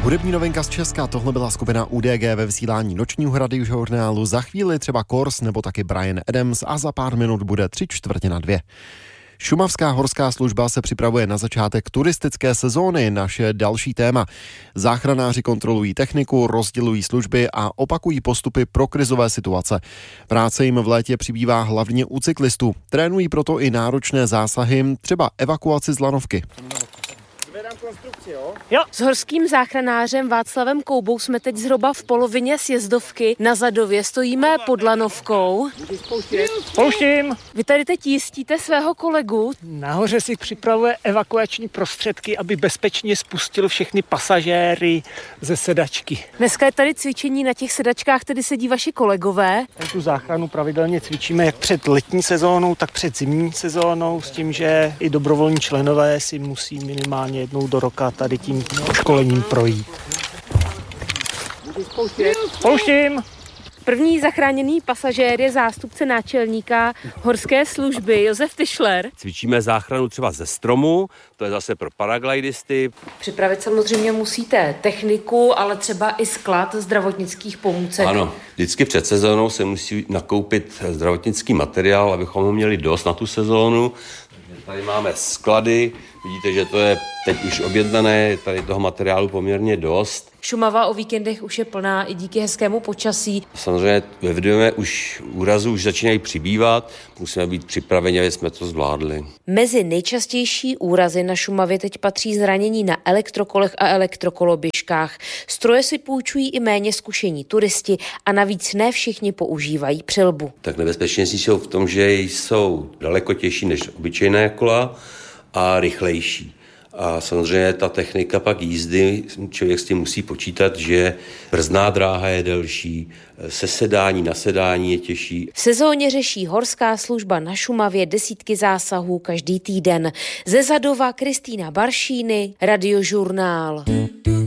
Hudební novinka z Česka, tohle byla skupina UDG ve vysílání nočního radiožurnálu. Za chvíli třeba Kors nebo taky Bryan Adams a za pár minut bude 3:45. Šumavská horská služba se připravuje na začátek turistické sezóny, naše další téma. Záchranáři kontrolují techniku, rozdělují služby a opakují postupy pro krizové situace. Práce jim v létě přibývá hlavně u cyklistů. Trénují proto i náročné zásahy, třeba evakuaci z lanovky. S horským záchranářem Václavem Koubou jsme teď zhruba v polovině sjezdovky. Na Zadově stojíme pod lanovkou. Pouštím. Vy tady teď jistíte svého kolegu. Nahoře si připravuje evakuační prostředky, aby bezpečně spustil všechny pasažéry ze sedačky. Dneska je tady cvičení na těch sedačkách, tady sedí vaši kolegové. Tu záchranu pravidelně cvičíme jak před letní sezónou, tak před zimní sezónou, s tím, že i dobrovolní členové si musí minimálně jednou do roka tady tím školením projít. Pouštím. První zachráněný pasažér je zástupce náčelníka horské služby Josef Tyšler. Cvičíme záchranu třeba ze stromu, to je zase pro paraglidisty. Připravit samozřejmě musíte techniku, ale třeba i sklad zdravotnických pomůcek. Ano, vždycky před sezónou se musí nakoupit zdravotnický materiál, abychom ho měli dost na tu sezónu. Tady máme sklady, vidíte, že to je teď už objednané, je tady toho materiálu poměrně dost. Šumava o víkendech už je plná i díky hezkému počasí. Samozřejmě ve Vdově už úrazů už začínají přibývat, musíme být připraveni, aby jsme to zvládli. Mezi nejčastější úrazy na Šumavě teď patří zranění na elektrokolech a elektrokoloběžkách. Stroje si půjčují i méně zkušení turisti a navíc ne všichni používají přilbu. Tak nebezpečnější jsou v tom, že jsou daleko těžší než obyčejné kola a rychlejší. A samozřejmě ta technika pak jízdy, člověk s tím musí počítat, že brzdná dráha je delší, sesedání na sedání je těžší. V sezóně řeší horská služba na Šumavě desítky zásahů každý týden. Ze Zadova Kristýna Baršíny, Radiožurnál.